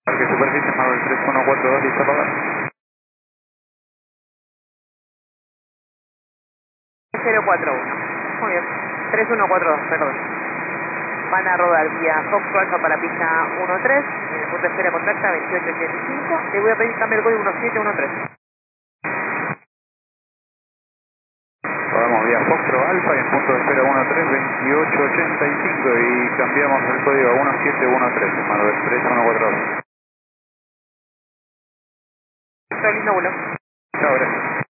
Parque superficie, Marvel 3142, listo para ver. 041. Muy bien. 3142, perdón. Van a rodar vía Foxtrot Alfa para pista 13, en el punto de espera contacta 2885. Le voy a pedir cambio el código 1713. Rodamos vía Foxtrot Alfa y en punto de espera 132885 y cambiamos el código a 1713, Marvel 3142. Listo, lindo vuelo. Chao, gracias.